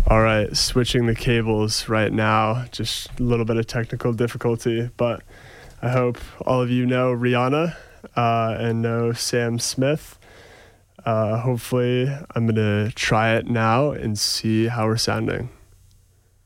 All right, switching the cables right now. Just a little bit of technical difficulty, but I hope all of you know Rihanna and know Sam Smith. Hopefully, I'm going to try it now and see how we're sounding.